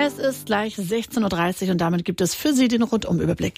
Es ist gleich 16.30 Uhr und damit gibt es für Sie den Rundumüberblick.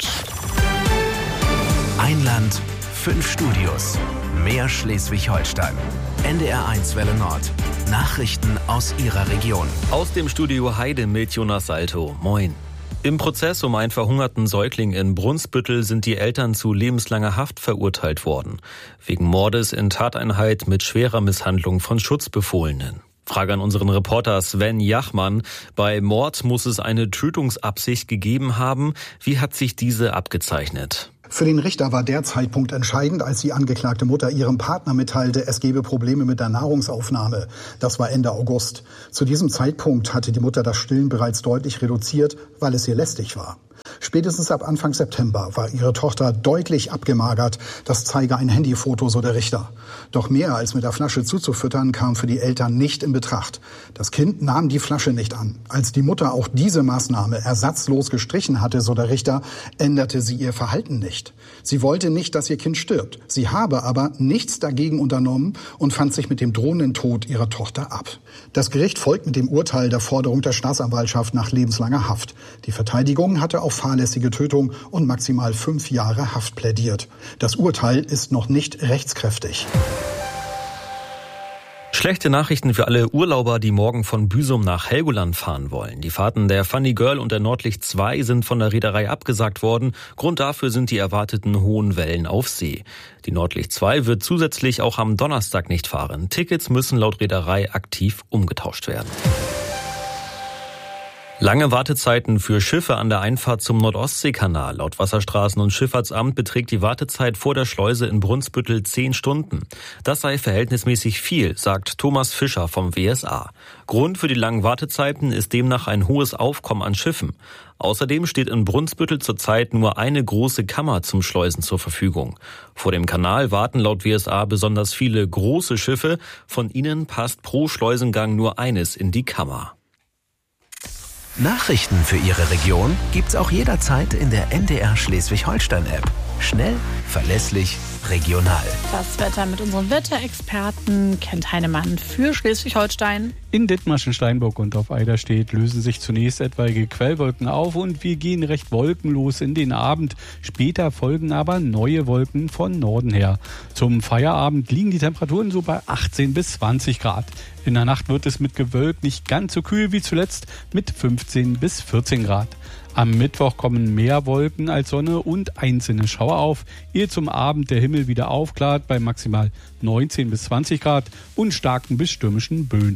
Ein Land, 5 Studios, mehr Schleswig-Holstein. NDR1 Welle Nord. Nachrichten aus Ihrer Region. Aus dem Studio Heide mit Jonas Salto. Moin. Im Prozess um einen verhungerten Säugling in Brunsbüttel sind die Eltern zu lebenslanger Haft verurteilt worden. Wegen Mordes in Tateinheit mit schwerer Misshandlung von Schutzbefohlenen. Frage an unseren Reporter Sven Jachmann. Bei Mord muss es eine Tötungsabsicht gegeben haben. Wie hat sich diese abgezeichnet? Für den Richter war der Zeitpunkt entscheidend, als die angeklagte Mutter ihrem Partner mitteilte, es gebe Probleme mit der Nahrungsaufnahme. Das war Ende August. Zu diesem Zeitpunkt hatte die Mutter das Stillen bereits deutlich reduziert, weil es ihr lästig war. Spätestens ab Anfang September war ihre Tochter deutlich abgemagert. Das zeige ein Handyfoto, so der Richter. Doch mehr als mit der Flasche zuzufüttern, kam für die Eltern nicht in Betracht. Das Kind nahm die Flasche nicht an. Als die Mutter auch diese Maßnahme ersatzlos gestrichen hatte, so der Richter, änderte sie ihr Verhalten nicht. Sie wollte nicht, dass ihr Kind stirbt. Sie habe aber nichts dagegen unternommen und fand sich mit dem drohenden Tod ihrer Tochter ab. Das Gericht folgt mit dem Urteil der Forderung der Staatsanwaltschaft nach lebenslanger Haft. Die Verteidigung hatte auf fahrlässige Tötung und maximal 5 Jahre Haft plädiert. Das Urteil ist noch nicht rechtskräftig. Schlechte Nachrichten für alle Urlauber, die morgen von Büsum nach Helgoland fahren wollen. Die Fahrten der Funny Girl und der Nordlicht 2 sind von der Reederei abgesagt worden. Grund dafür sind die erwarteten hohen Wellen auf See. Die Nordlicht 2 wird zusätzlich auch am Donnerstag nicht fahren. Tickets müssen laut Reederei aktiv umgetauscht werden. Lange Wartezeiten für Schiffe an der Einfahrt zum Nordostseekanal. Laut Wasserstraßen- und Schifffahrtsamt beträgt die Wartezeit vor der Schleuse in Brunsbüttel 10 Stunden. Das sei verhältnismäßig viel, sagt Thomas Fischer vom WSA. Grund für die langen Wartezeiten ist demnach ein hohes Aufkommen an Schiffen. Außerdem steht in Brunsbüttel zurzeit nur eine große Kammer zum Schleusen zur Verfügung. Vor dem Kanal warten laut WSA besonders viele große Schiffe. Von ihnen passt pro Schleusengang nur eines in die Kammer. Nachrichten für Ihre Region gibt's auch jederzeit in der NDR Schleswig-Holstein-App. Schnell, verlässlich, regional. Das Wetter mit unseren Wetterexperten kennt Heinemann für Schleswig-Holstein. In Dithmarschen, Steinburg und auf Eiderstedt lösen sich zunächst etwaige Quellwolken auf und wir gehen recht wolkenlos in den Abend. Später folgen aber neue Wolken von Norden her. Zum Feierabend liegen die Temperaturen so bei 18 bis 20 Grad. In der Nacht wird es mit Gewölk nicht ganz so kühl wie zuletzt mit 15 bis 14 Grad. Am Mittwoch kommen mehr Wolken als Sonne und einzelne Schauer auf, ehe zum Abend der Himmel wieder aufklart bei maximal 19 bis 20 Grad und starken bis stürmischen Böen.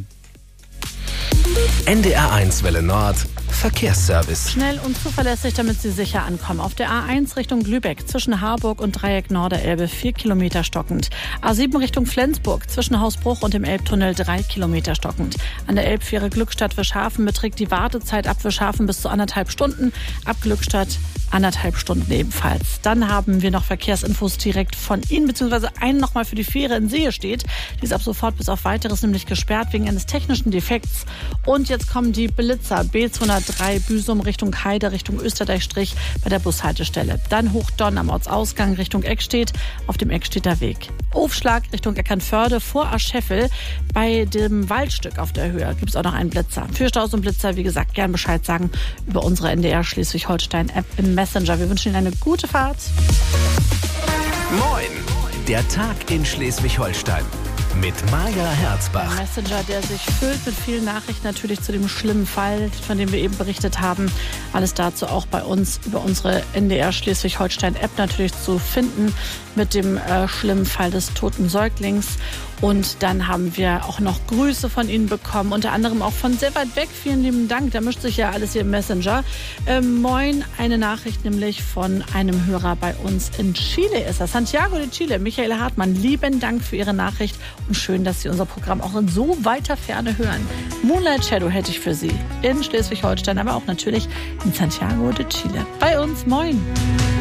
NDR1 Welle Nord. Verkehrsservice. Schnell und zuverlässig, damit Sie sicher ankommen. Auf der A1 Richtung Lübeck zwischen Harburg und Dreieck Norderelbe 4 Kilometer stockend. A7 Richtung Flensburg zwischen Hausbruch und dem Elbtunnel 3 Kilometer stockend. An der Elbfähre Glückstadt-Wischhafen beträgt die Wartezeit ab Wischhafen bis zu 1,5 Stunden. Ab Glückstadt 1,5 Stunden ebenfalls. Dann haben wir noch Verkehrsinfos direkt von Ihnen, beziehungsweise einen nochmal für die Fähre in Seestedt. Die ist ab sofort bis auf Weiteres nämlich gesperrt wegen eines technischen Defekts. Und jetzt kommen die Blitzer B203 Büsum Richtung Heide, Richtung Österdeich-Strich bei der Bushaltestelle. Dann Hochdonn am Ortsausgang Richtung Eckstedt auf dem Eckstedter Weg. Aufschlag Richtung Eckernförde vor Ascheffel bei dem Waldstück auf der Höhe gibt es auch noch einen Blitzer. Für Staus und Blitzer, wie gesagt, gern Bescheid sagen über unsere NDR Schleswig-Holstein-App im Messenger. Wir wünschen Ihnen eine gute Fahrt. Moin! Der Tag in Schleswig-Holstein. Mit Maja Herzbach. Ein Messenger, der sich füllt mit vielen Nachrichten natürlich zu dem schlimmen Fall, von dem wir eben berichtet haben. Alles dazu auch bei uns über unsere NDR Schleswig-Holstein-App natürlich zu finden mit dem schlimmen Fall des toten Säuglings. Und dann haben wir auch noch Grüße von Ihnen bekommen, unter anderem auch von sehr weit weg. Vielen lieben Dank, da mischt sich ja alles hier im Messenger. Moin, eine Nachricht nämlich von einem Hörer bei uns in Chile ist das. Santiago de Chile, Michael Hartmann, lieben Dank für Ihre Nachricht und schön, dass Sie unser Programm auch in so weiter Ferne hören. Moonlight Shadow hätte ich für Sie in Schleswig-Holstein, aber auch natürlich in Santiago de Chile. Bei uns, moin.